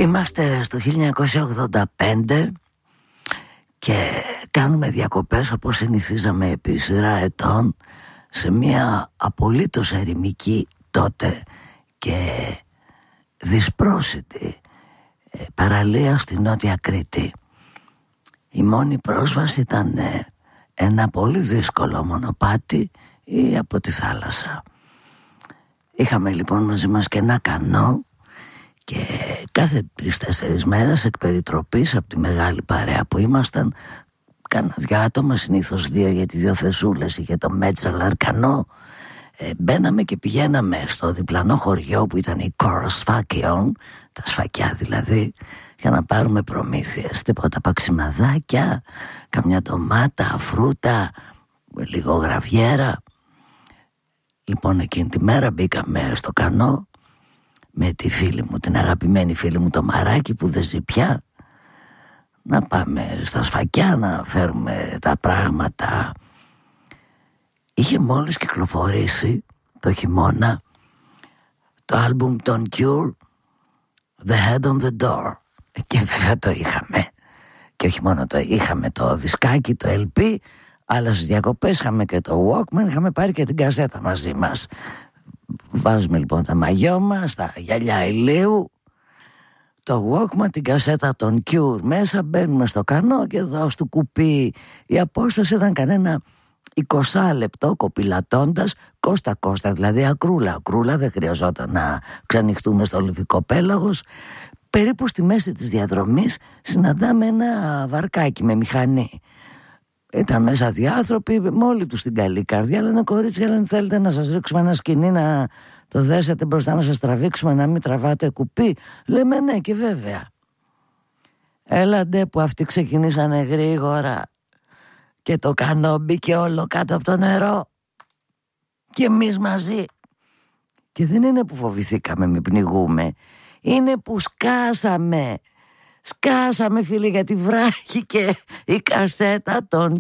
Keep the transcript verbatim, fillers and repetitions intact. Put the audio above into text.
Είμαστε στο χίλια εννιακόσια ογδόντα πέντε και κάνουμε διακοπές όπως συνηθίζαμε επί σειρά ετών σε μια απολύτως ερημική τότε και δυσπρόσιτη παραλία στη Νότια Κρήτη. Η μόνη πρόσβαση ήταν ένα πολύ δύσκολο μονοπάτι ή από τη θάλασσα. Είχαμε λοιπόν μαζί μας και ένα κανό και κάθε τρεις-τέσσερις μέρες εκ περιτροπής από τη μεγάλη παρέα που ήμασταν, κάνα δυο άτομα, συνήθως δύο γιατί δύο θεσούλες είχε το Μέτζαλαρ κανό, ε, μπαίναμε και πηγαίναμε στο διπλανό χωριό που ήταν η Κοροσφάκιον, τα σφακιά δηλαδή, για να πάρουμε προμήθειες, τίποτα παξιμαδάκια, καμιά ντομάτα, φρούτα, λίγο γραβιέρα. Λοιπόν, εκείνη τη μέρα μπήκαμε στο κανό με τη φίλη μου, την αγαπημένη φίλη μου το Μαράκι που δεν ζει πια, να πάμε στα σφακιά να φέρουμε τα πράγματα. Είχε μόλις κυκλοφορήσει το χειμώνα το άλμπουμ των Cure, The Head on the Door, και βέβαια το είχαμε, και όχι μόνο το είχαμε το δισκάκι, το ελ πι, αλλά στις διακοπές είχαμε και το Walkman, είχαμε πάρει και την κασέτα μαζί μας. Βάζουμε λοιπόν τα μαγιό μας, τα γυαλιά ηλίου, το Walkman, την κασέτα των Cure μέσα, μπαίνουμε στο κανό και εδώ στο κουπί η απόσταση ήταν κανένα είκοσι λεπτό κοπηλατώντας κόστα κόστα, δηλαδή ακρούλα ακρούλα, δεν χρειαζόταν να ξανοιχτούμε στο Λιβικό πέλαγος. Περίπου στη μέση της διαδρομής συναντάμε ένα βαρκάκι με μηχανή. Ήταν μέσα δύο άνθρωποι, μόλι τους την καλή καρδιά, λένε κορίτσια, λένε θέλετε να σας ρίξουμε ένα σκοινί να το δέσετε μπροστά, να σας τραβήξουμε, να μην τραβάτε κουπί? Λέμε ναι, και βέβαια. Έλαντε που αυτοί ξεκινήσανε γρήγορα και το κανό μπήκε όλο κάτω από το νερό και εμείς μαζί. Και δεν είναι που φοβηθήκαμε μη πνιγούμε, είναι που σκάσαμε. Σκάσαμε φίλοι, γιατί βράχηκε η κασέτα των